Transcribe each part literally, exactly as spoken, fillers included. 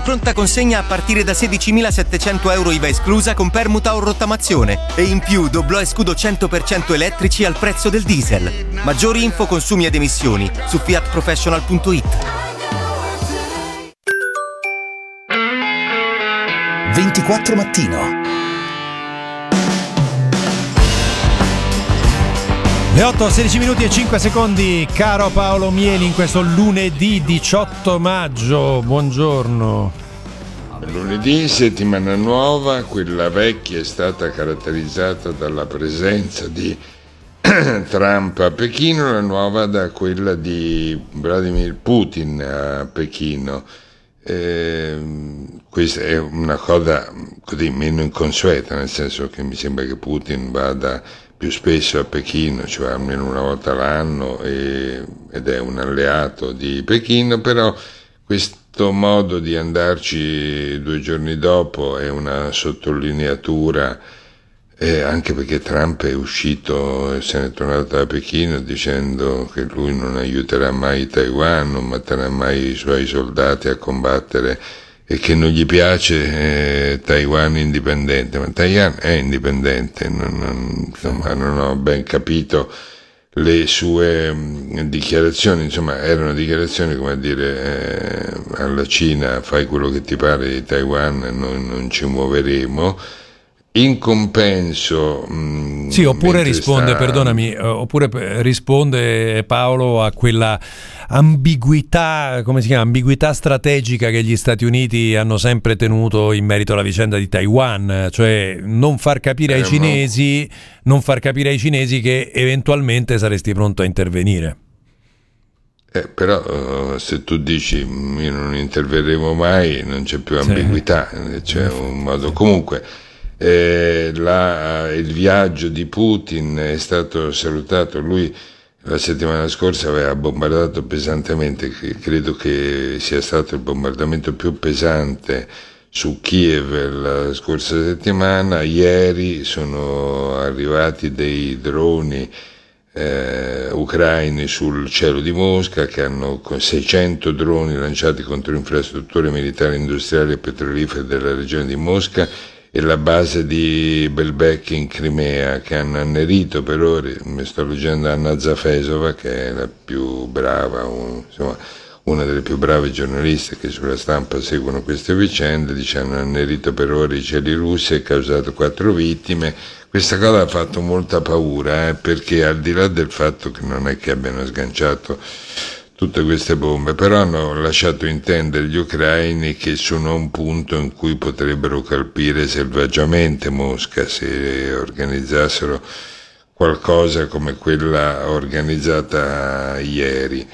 in pronta consegna a partire da sedicimilasettecento euro I V A esclusa con permuta o rottamazione. E in più doblò e scudo cento per cento elettrici al prezzo del diesel. Maggiori info, consumi ed emissioni su fiat professional punto it. ventiquattro Mattino. Le otto, sedici minuti e cinque secondi, caro Paolo Mieli, in questo lunedì diciotto maggio, buongiorno. Lunedì, settimana nuova, quella vecchia è stata caratterizzata dalla presenza di Trump a Pechino, la nuova da quella di Vladimir Putin a Pechino. Eh, questa è una cosa così meno inconsueta, nel senso che mi sembra che Putin vada più spesso a Pechino, cioè almeno una volta l'anno, e, ed è un alleato di Pechino, però questo modo di andarci due giorni dopo è una sottolineatura, eh, anche perché Trump è uscito e se n'è tornato da Pechino dicendo che lui non aiuterà mai Taiwan, non metterà mai i suoi soldati a combattere e che non gli piace eh, Taiwan indipendente, ma Taiwan è indipendente, non, non, insomma, non ho ben capito le sue mh, dichiarazioni, insomma erano dichiarazioni come a dire eh, alla Cina fai quello che ti pare di Taiwan, noi non ci muoveremo. In compenso mh, sì, oppure risponde, sta... perdonami, oppure risponde Paolo a quella ambiguità, come si chiama, ambiguità strategica che gli Stati Uniti hanno sempre tenuto in merito alla vicenda di Taiwan, cioè non far capire ai cinesi, non far capire ai cinesi che eventualmente saresti pronto a intervenire. Eh, però uh, se tu dici io non interverremo mai, non c'è più ambiguità, sì. C'è un modo comunque. Eh, la, il viaggio di Putin è stato salutato, lui la settimana scorsa aveva bombardato pesantemente, credo che sia stato il bombardamento più pesante su Kiev la scorsa settimana. Ieri sono arrivati dei droni eh, ucraini sul cielo di Mosca che hanno con seicento droni lanciati contro infrastrutture militari, industriali e petrolifere della regione di Mosca e la base di Belbek in Crimea, che hanno annerito per ore. Mi sto leggendo Anna Zafesova, che è la più brava, un, insomma, una delle più brave giornaliste che sulla stampa seguono queste vicende, dice hanno annerito per ore i cieli russi e causato quattro vittime. Questa cosa ha fatto molta paura, eh, perché al di là del fatto che non è che abbiano sganciato tutte queste bombe, però hanno lasciato intendere gli ucraini che sono a un punto in cui potrebbero colpire selvaggiamente Mosca se organizzassero qualcosa come quella organizzata ieri.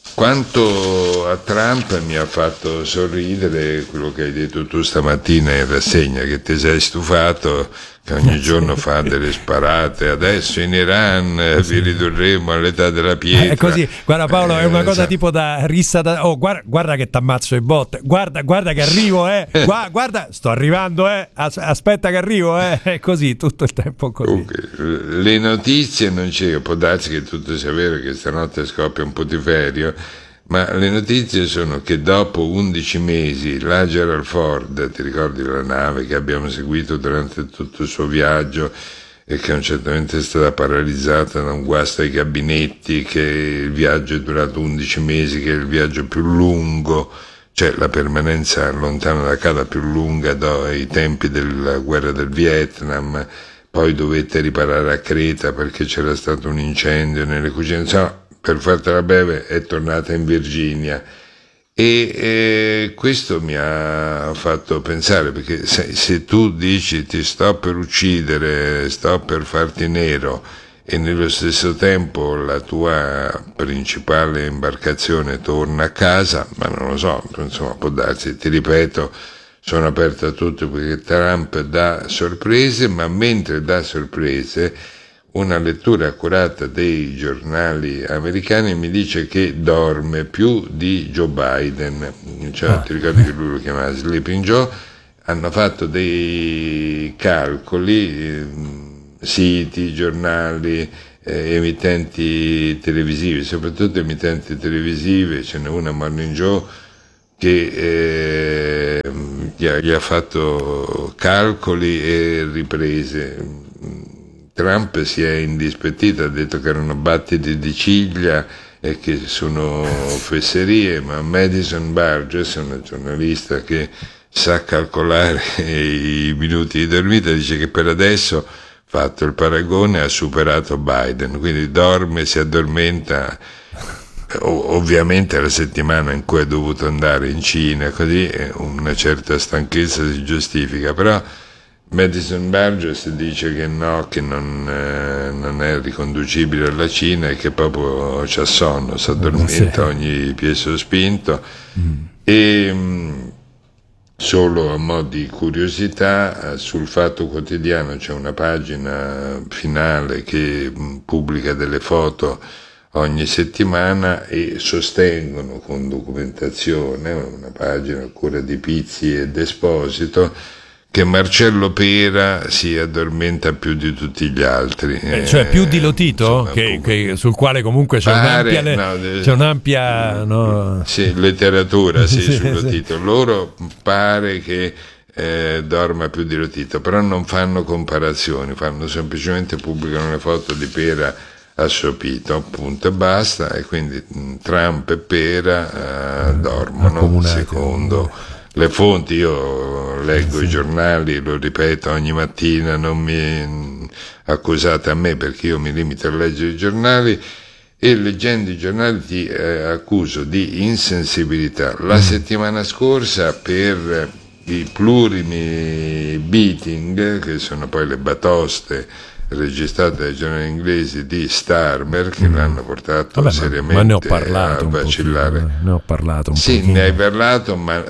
Quanto a Trump, mi ha fatto sorridere quello che hai detto tu stamattina in rassegna, che ti sei stufato, che ogni giorno fa delle sparate, adesso in Iran eh, vi ridurremo all'età della pietra. È così, guarda Paolo, eh, è una cosa sa- tipo da rissa da... Oh, guarda, guarda che t'ammazzo le botte, guarda, guarda che arrivo, eh, guarda, guarda, sto arrivando, eh, As- aspetta che arrivo, eh, è così, tutto il tempo così. Okay. Le notizie non c'è, può darsi che tutto sia vero, che stanotte scoppia un putiferio, ma le notizie sono che dopo undici mesi la Gerald Ford, ti ricordi la nave che abbiamo seguito durante tutto il suo viaggio e che a un certo momento è stata paralizzata da un guasto ai gabinetti, che il viaggio è durato undici mesi, che è il viaggio più lungo, cioè la permanenza lontana da casa più lunga dai tempi della guerra del Vietnam, poi dovette riparare a Creta perché c'era stato un incendio nelle cucine, insomma, per fartela breve è tornata in Virginia e eh, questo mi ha fatto pensare, perché se, se tu dici ti sto per uccidere, sto per farti nero e nello stesso tempo la tua principale imbarcazione torna a casa, ma non lo so, insomma può darsi, ti ripeto, sono aperto a tutto perché Trump dà sorprese, ma mentre dà sorprese una lettura accurata dei giornali americani mi dice che dorme più di Joe Biden, cioè, ah. Ti ricordi che lui lo chiamava Sleeping Joe? Hanno fatto dei calcoli, eh, siti, giornali, eh, emittenti televisivi, soprattutto emittenti televisive, ce n'è una, Morning Joe, che eh, gli ha, gli ha fatto calcoli e riprese. Trump si è indispettito, ha detto che erano battiti di ciglia e che sono fesserie, ma Madison Burgess, una giornalista che sa calcolare i minuti di dormita, dice che per adesso, fatto il paragone, ha superato Biden, quindi dorme, si addormenta. O- ovviamente la settimana in cui è dovuto andare in Cina, così una certa stanchezza si giustifica, però Madison Burgess dice che no, che non, eh, non è riconducibile alla Cina e che proprio c'ha sonno, si addormenta ogni piede sospinto. Mm. E mh, solo a mo' di curiosità, sul Fatto Quotidiano c'è una pagina finale che mh, pubblica delle foto ogni settimana e sostengono con documentazione, una pagina a cura di Pizzi ed Esposito, che Marcello Pera si addormenta più di tutti gli altri. Eh, cioè più di Lotito? Insomma, che, che, sul quale comunque c'è pare, un'ampia, no, c'è un'ampia no. Sì, letteratura sì, sì, su Lotito. Sì. Loro pare che eh, dorma più di Lotito, però non fanno comparazioni, fanno semplicemente pubblicano le foto di Pera assopito, appunto, e basta, e quindi Trump e Pera eh, dormono, secondo le fonti. Io leggo sì. i giornali, lo ripeto ogni mattina, non mi accusate a me perché io mi limito a leggere i giornali, e leggendo i giornali ti eh, accuso di insensibilità. La mm. settimana scorsa, per i plurimi beating, che sono poi le batoste registrate dai giornali inglesi di Starmer, che mm. l'hanno portato Vabbè, seriamente ma ne ho parlato a vacillare. Un ne ho parlato un sì, pochino. ne hai parlato, ma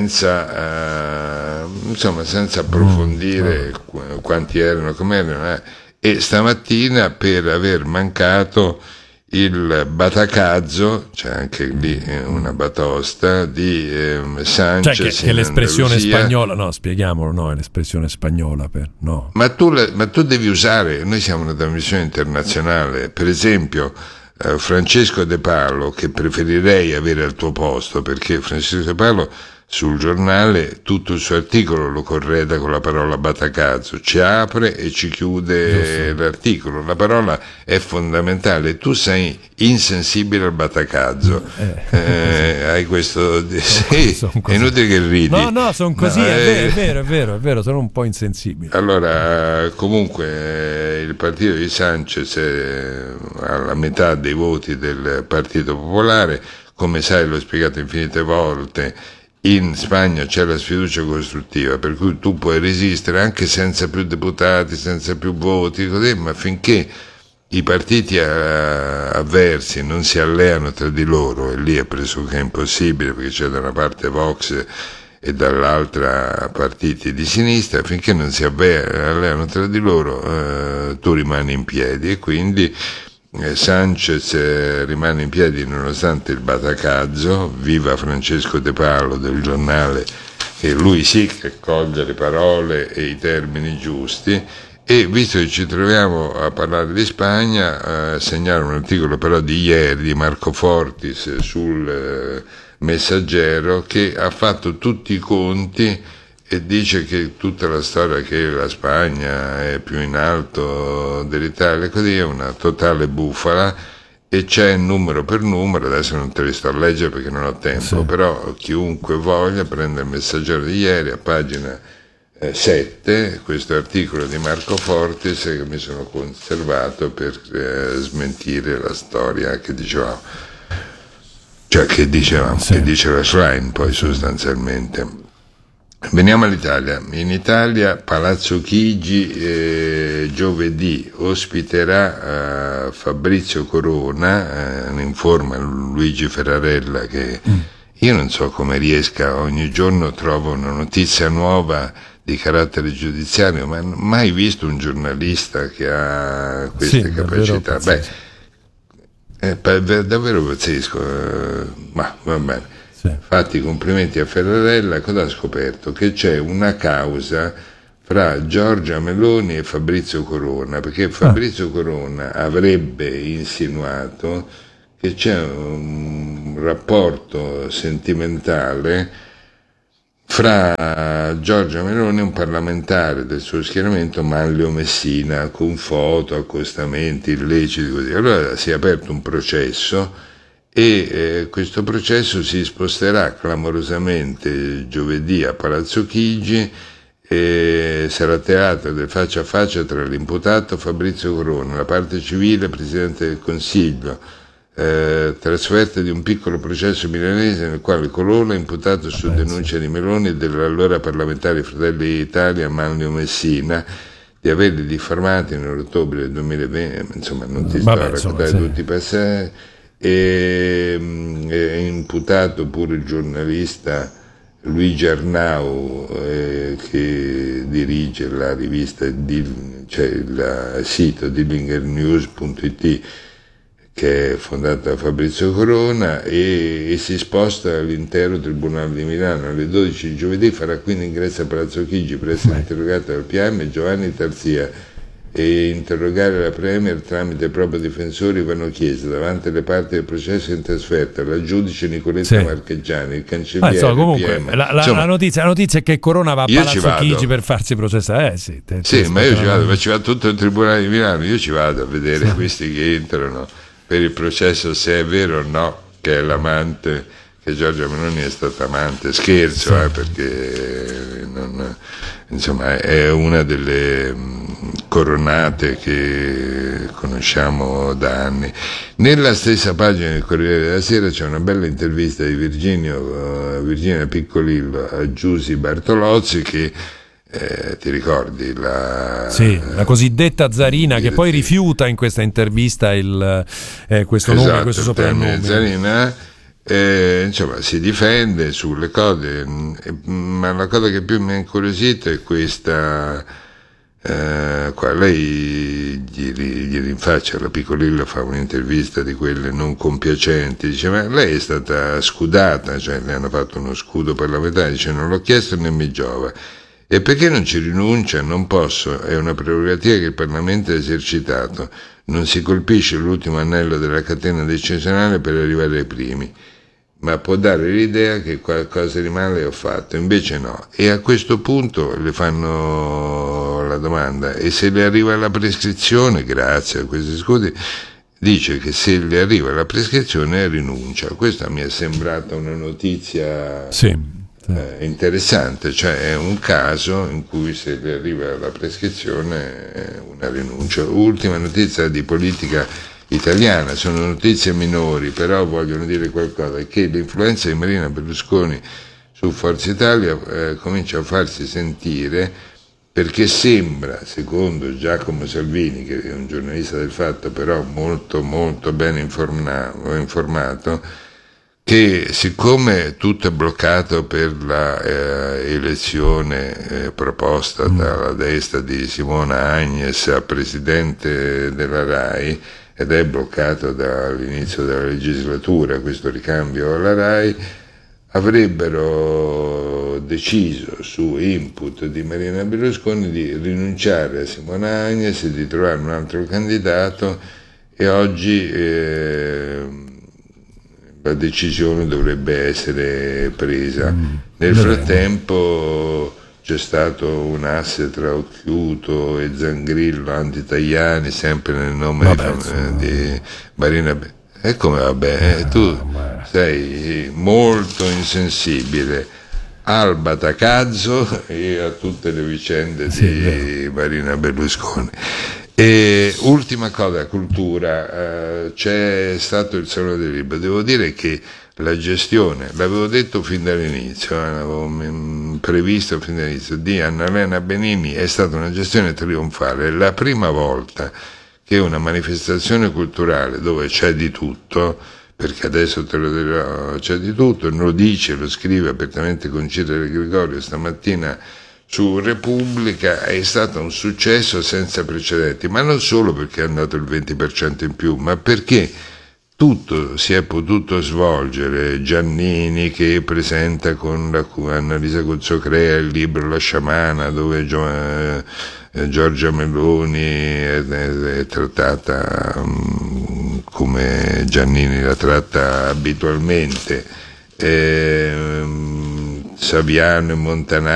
senza uh, insomma senza approfondire mm. qu- quanti erano, come erano, eh. E stamattina, per aver mancato il batacazzo, c'è anche lì una batosta di eh, Sanchez, cioè che, che l'espressione spagnola, no, spieghiamolo, no, è l'espressione spagnola per no. Ma tu, ma tu devi usare, noi siamo una trasmissione internazionale, per esempio eh, Francesco De Paolo, che preferirei avere al tuo posto, perché Francesco De Paolo sul giornale tutto il suo articolo lo correda con la parola batacazzo, ci apre e ci chiude Giusto. l'articolo. La parola è fondamentale, tu sei insensibile al batacazzo, eh, eh, hai questo sì, è inutile che ridi. No, no, sono così, no, è, vero, è vero, è vero, è vero, sono un po' insensibile. Allora, comunque il partito di Sanchez è alla metà dei voti del Partito Popolare, come sai, l'ho spiegato infinite volte. In Spagna c'è la sfiducia costruttiva, per cui tu puoi resistere anche senza più deputati, senza più voti, così, ma finché i partiti avversi non si alleano tra di loro, e lì è pressoché impossibile perché c'è da una parte Vox e dall'altra partiti di sinistra, finché non si alleano tra di loro eh, tu rimani in piedi, e quindi Sanchez rimane in piedi nonostante il batacazzo. Viva Francesco De Paolo del giornale, che lui sì che coglie le parole e i termini giusti. E visto che ci troviamo a parlare di Spagna, eh, segnalo un articolo però di ieri di Marco Fortis sul eh, Messaggero, che ha fatto tutti i conti e dice che tutta la storia che la Spagna è più in alto dell'Italia, così, è una totale bufala, e c'è numero per numero, adesso non te li sto a leggere perché non ho tempo, sì. Però chiunque voglia prende il Messaggero di ieri a pagina eh, sette, questo articolo di Marco Fortis che mi sono conservato per eh, smentire la storia che dicevamo, cioè che dicevamo, sì. che dice la Schlein poi sostanzialmente. Veniamo all'Italia. In Italia Palazzo Chigi eh, giovedì ospiterà eh, Fabrizio Corona, eh, informa Luigi Ferrarella, che mm. io non so come riesca, ogni giorno trovo una notizia nuova di carattere giudiziario, ma mai visto un giornalista che ha queste sì, capacità. Beh, è davvero pazzesco, eh, ma va bene. Fatti i complimenti a Ferrarella. Cosa ha scoperto? Che c'è una causa fra Giorgia Meloni e Fabrizio Corona, perché Fabrizio ah. Corona avrebbe insinuato che c'è un rapporto sentimentale fra Giorgia Meloni e un parlamentare del suo schieramento, Manlio Messina, con foto, accostamenti illeciti, così. Allora si è aperto un processo e eh, questo processo si sposterà clamorosamente giovedì a Palazzo Chigi e sarà teatro del faccia a faccia tra l'imputato Fabrizio Corona, la parte civile, Presidente del Consiglio, eh, trasferta di un piccolo processo milanese nel quale Corona è imputato su denuncia di Meloni e dell'allora parlamentare Fratelli d'Italia Manlio Messina di averli diffamati nell'ottobre del duemilaventi, insomma non ti sto Vabbè, a raccontare insomma, sì. tutti i passaggi, e è imputato pure il giornalista Luigi Arnau, eh, che dirige la rivista, di, cioè il sito dillinger news punto it, che è fondata da Fabrizio Corona, e, e si sposta all'intero Tribunale di Milano. Alle dodici di giovedì farà quindi ingresso a Palazzo Chigi per essere interrogato dal P M Giovanni Tarzia e interrogare la Premier tramite il proprio difensore Ivano Chiesa davanti alle parti del processo in trasferta, la giudice Nicoletta Sì. Marchegiani, il Ah, cancelliere, insomma, comunque, il P M. la, la, Insomma, la, notizia, la notizia è che Corona va a io ci Palazzo vado. Chigi per farsi processare. Eh, sì, te, sì, te ma io ci vado, la... ma ci va tutto il Tribunale di Milano, io ci vado a vedere questi che entrano per il processo, se è vero o no che è l'amante, che Giorgia Meloni è stata amante. Scherzo, Sì. eh, perché non, insomma è una delle mh, coronate che conosciamo da anni. Nella stessa pagina del Corriere della Sera c'è una bella intervista di Virginio, uh, Virginia Piccolillo a Giusy Bartolozzi, che Eh, ti ricordi la, Sì, la cosiddetta Zarina, che poi sì. rifiuta in questa intervista il, eh, questo esatto, nome, questo il termine soprannome. Zarina, eh, insomma si difende sulle cose, eh, ma la cosa che più mi ha incuriosito è questa, eh, qua lei gli, gli rinfaccia, la Piccolillo fa un'intervista di quelle non compiacenti, dice ma lei è stata scudata, cioè le hanno fatto uno scudo parlamentare, dice non l'ho chiesto né mi giova. E perché non ci rinuncia? Non posso, è una prerogativa che il Parlamento ha esercitato, non si colpisce l'ultimo anello della catena decisionale per arrivare ai primi, ma può dare l'idea che qualcosa di male ho fatto, invece no. E a questo punto le fanno la domanda, e se le arriva la prescrizione, grazie a questi scudi, dice che se le arriva la prescrizione rinuncia. Questa mi è sembrata una notizia... Sì. Eh, interessante, cioè è un caso in cui se le arriva la prescrizione è una rinuncia. Ultima notizia di politica italiana, sono notizie minori, però vogliono dire qualcosa, è che l'influenza di Marina Berlusconi su Forza Italia eh, comincia a farsi sentire, perché sembra, secondo Giacomo Salvini, che è un giornalista del Fatto però molto molto ben informa- informato, che siccome tutto è bloccato per la eh, elezione eh, proposta dalla destra di Simona Agnes a presidente della RAI, ed è bloccato dall'inizio della legislatura questo ricambio alla RAI, avrebbero deciso su input di Marina Berlusconi di rinunciare a Simona Agnes e di trovare un altro candidato, e oggi eh, la decisione dovrebbe essere presa. Mm. Nel frattempo c'è stato un asse tra Occhiuto e Zangrillo, anti-Tajani, sempre nel nome vabbè, fam- di Marina. E come vabbè, eh, tu sei molto insensibile al batacazzo e a tutte le vicende sì, di Marina Berlusconi. E ultima cosa, cultura, eh, c'è stato il Salone del Libro. Devo dire che la gestione, l'avevo detto fin dall'inizio, eh, l'avevo m- previsto fin dall'inizio, di Annalena Benini è stata una gestione trionfale. È la prima volta che una manifestazione culturale dove c'è di tutto, perché adesso te lo dirò, c'è di tutto, lo dice, lo scrive apertamente Concita Gregorio stamattina su Repubblica, è stato un successo senza precedenti, ma non solo perché è andato il venti per cento in più, ma perché tutto si è potuto svolgere. Giannini che presenta con la, Annalisa Cozzocrea il libro La sciamana, dove Gio, eh, Giorgia Meloni è, è, è trattata um, come Giannini la tratta abitualmente. Eh, Saviano e Montanaro